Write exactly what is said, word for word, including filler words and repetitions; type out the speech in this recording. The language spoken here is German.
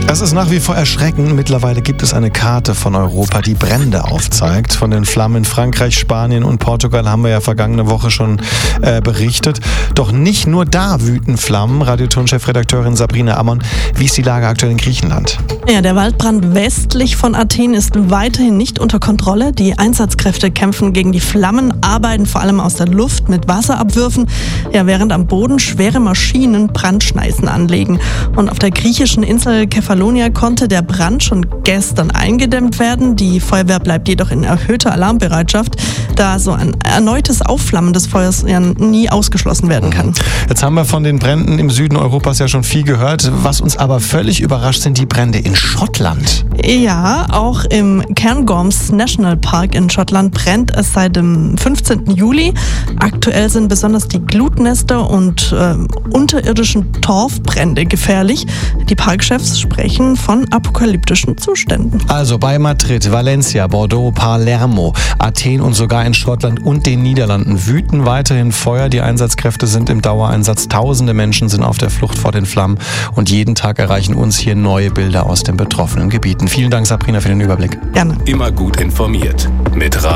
Es ist nach wie vor erschreckend. Mittlerweile gibt es eine Karte von Europa, die Brände aufzeigt. Von den Flammen in Frankreich, Spanien und Portugal haben wir ja vergangene Woche schon äh, berichtet. Doch nicht nur da wüten Flammen. Radioton-Chefredakteurin Sabrina Ammon, wie ist die Lage aktuell in Griechenland? Ja, der Waldbrand westlich von Athen ist weiterhin nicht unter Kontrolle. Die Einsatzkräfte kämpfen gegen die Flammen, arbeiten vor allem aus der Luft mit Wasserabwürfen, ja, während am Boden schwere Maschinen Brandschneisen anlegen. Und auf der griechischen Insel Kefalonia konnte der Brand schon gestern eingedämmt werden. Die Feuerwehr bleibt jedoch in erhöhter Alarmbereitschaft, da so ein erneutes Aufflammen des Feuers ja nie ausgeschlossen werden kann. Jetzt haben wir von den Bränden im Süden Europas ja schon viel gehört. Was uns aber völlig überrascht, sind die Brände in Schottland. Ja, auch im Cairngorms National Park in Schottland brennt es seit dem fünfzehnten Juli. Aktuell sind besonders die Glutnester und äh, unterirdischen Torfbrände gefährlich. Die Parkchefs sprechen von apokalyptischen Zuständen. Also bei Madrid, Valencia, Bordeaux, Palermo, Athen und sogar in Schottland und den Niederlanden wüten weiterhin Feuer. Die Einsatzkräfte sind im Dauereinsatz. Tausende Menschen sind auf der Flucht vor den Flammen und jeden Tag erreichen uns hier neue Bilder aus den betroffenen Gebieten. Vielen Dank, Sabrina, für den Überblick. Gerne. Immer gut informiert mit Radio